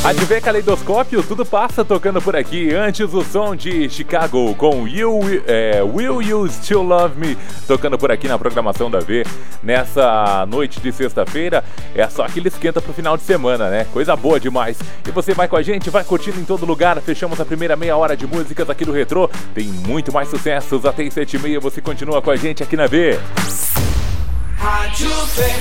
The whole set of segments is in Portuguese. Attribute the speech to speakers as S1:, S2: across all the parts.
S1: Advê Caleidoscópio, tudo passa tocando por aqui. Antes o som de Chicago com Will You Still Love Me, tocando por aqui na programação da V. Nessa noite de sexta-feira, é só aquele esquenta pro final de semana, né? Coisa boa demais. E você vai com a gente, vai curtindo em todo lugar. Fechamos a primeira meia hora de músicas aqui do Retrô. Tem muito mais sucessos até as 7h30. Você continua com a gente aqui na V.
S2: Rádio V.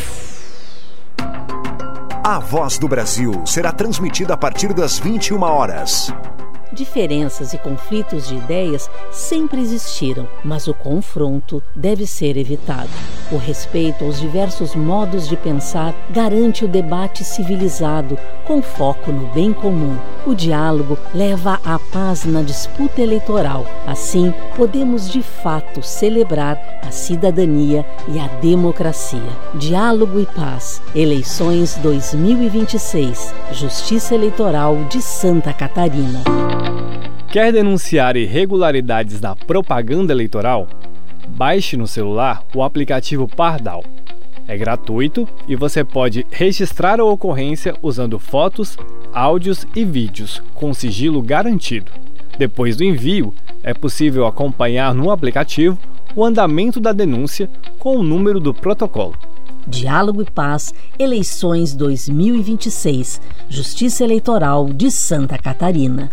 S3: A Voz do Brasil será transmitida a partir das 21 horas.
S4: Diferenças e conflitos de ideias sempre existiram, mas o confronto deve ser evitado. O respeito aos diversos modos de pensar garante o debate civilizado, com foco no bem comum. O diálogo leva à paz na disputa eleitoral. Assim, podemos de fato celebrar a cidadania e a democracia. Diálogo e paz. Eleições 2026. Justiça Eleitoral de Santa Catarina.
S5: Quer denunciar irregularidades na propaganda eleitoral? Baixe no celular o aplicativo Pardal. É gratuito e você pode registrar a ocorrência usando fotos, áudios e vídeos com sigilo garantido. Depois do envio, é possível acompanhar no aplicativo o andamento da denúncia com o número do protocolo.
S4: Diálogo e Paz, Eleições 2026, Justiça Eleitoral de Santa Catarina.